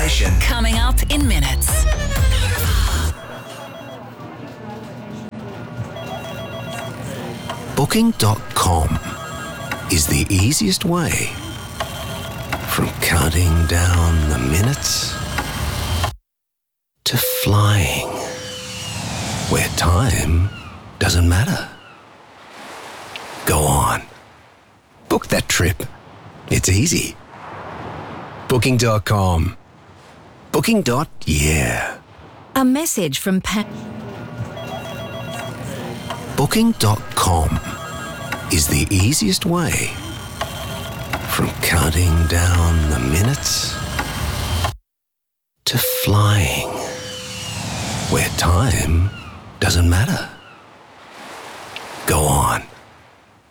information. Coming up in minutes. Booking.com is the easiest way from counting down the minutes to flying where time doesn't matter. Go on. Book that trip. It's easy. Booking.com. Booking.yeah. A message from Booking.com is the easiest way from counting down the minutes to flying where time doesn't matter. Go on.